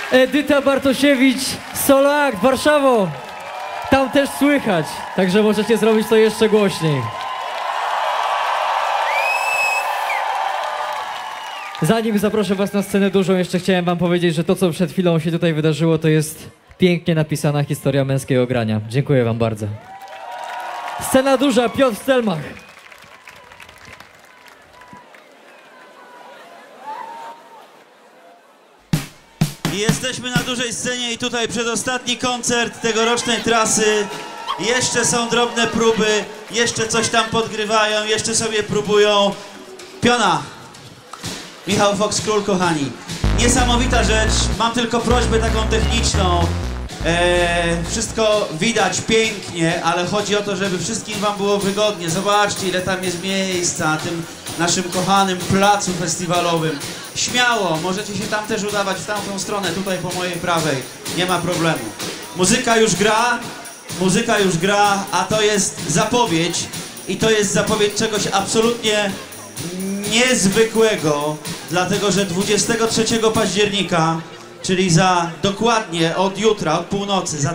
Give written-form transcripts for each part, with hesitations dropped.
Edyta Bartosiewicz, Solo Act, Warszawo. Tam też słychać, także możecie zrobić to jeszcze głośniej. Zanim zaproszę was na scenę dużą, jeszcze chciałem wam powiedzieć, że to, co przed chwilą się tutaj wydarzyło, to jest pięknie napisana historia męskiego grania. Dziękuję wam bardzo. Scena duża, Piotr Stelmach. Jesteśmy na dużej scenie i tutaj przedostatni koncert tegorocznej trasy. Jeszcze są drobne próby, jeszcze coś tam podgrywają, jeszcze sobie próbują. Piona! Michał Fox-Król, kochani. Niesamowita rzecz, mam tylko prośbę taką techniczną. Wszystko widać pięknie, ale chodzi o to, żeby wszystkim wam było wygodnie. Zobaczcie, ile tam jest miejsca na tym naszym kochanym placu festiwalowym. Śmiało, możecie się tam też udawać w tamtą stronę, tutaj po mojej prawej. Nie ma problemu. Muzyka już gra, a to jest zapowiedź. I to jest zapowiedź czegoś absolutnie niezwykłego, dlatego że 23 października, czyli za dokładnie od jutra, od północy, za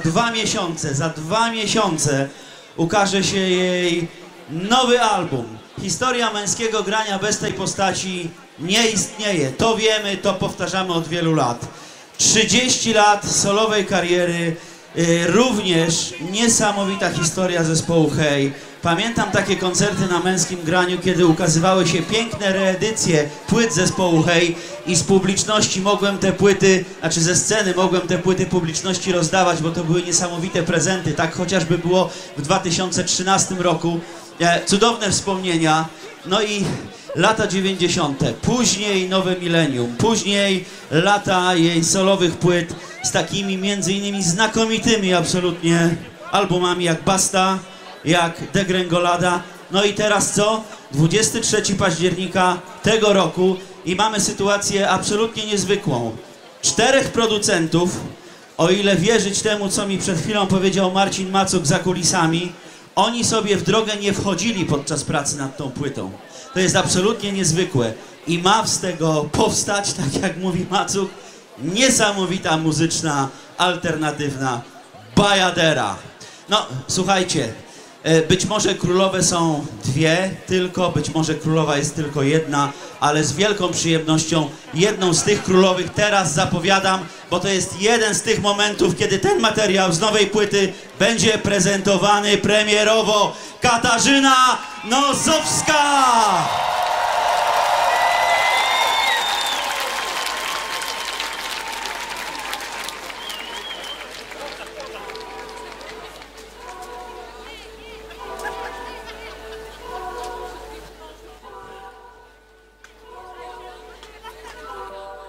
2 miesiące ukaże się jej nowy album. Historia męskiego grania bez tej postaci nie istnieje. To wiemy, to powtarzamy od wielu lat. 30 lat solowej kariery, również niesamowita historia zespołu Hej. Pamiętam takie koncerty na męskim graniu, kiedy ukazywały się piękne reedycje płyt zespołu Hej i z publiczności mogłem te płyty, znaczy ze sceny mogłem te płyty publiczności rozdawać, bo to były niesamowite prezenty. Tak chociażby było w 2013 roku. Cudowne wspomnienia. No i lata 90. Później nowe milenium. Później lata jej solowych płyt z takimi między innymi znakomitymi absolutnie albumami jak Basta, jak Degrengolada. No i teraz co? 23 października tego roku i mamy sytuację absolutnie niezwykłą. 4 producentów, o ile wierzyć temu, co mi przed chwilą powiedział Marcin Macuk za kulisami, oni sobie w drogę nie wchodzili podczas pracy nad tą płytą. To jest absolutnie niezwykłe i ma z tego powstać, tak jak mówi Macuk, niesamowita muzyczna, alternatywna bajadera. No, słuchajcie, być może królowe są 2 tylko, być może królowa jest tylko jedna, ale z wielką przyjemnością jedną z tych królowych teraz zapowiadam, bo to jest jeden z tych momentów, kiedy ten materiał z nowej płyty będzie prezentowany premierowo. Katarzyna Nosowska!